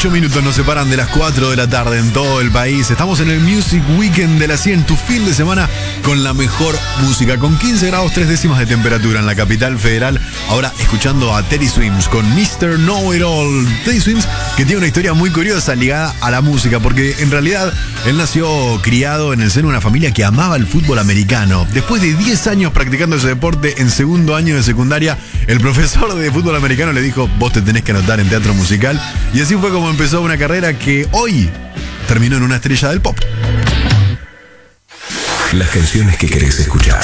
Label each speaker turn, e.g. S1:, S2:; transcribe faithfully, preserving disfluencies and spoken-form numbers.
S1: Ocho minutos nos separan de las cuatro de la tarde en todo el país. Estamos en el Music Weekend de la cien, tu fin de semana con la mejor música, con quince grados tres décimas de temperatura en la capital federal. Ahora escuchando a Teddy Swims con mister Know It All. Teddy Swims, que tiene una historia muy curiosa ligada a la música, porque en realidad él nació criado en el seno de una familia que amaba el fútbol americano. Después de diez años practicando ese deporte, en segundo año de secundaria, el profesor de fútbol americano le dijo: vos te tenés que anotar en teatro musical. Y así fue como empezó una carrera que hoy terminó en una estrella del pop.
S2: Las canciones que querés escuchar.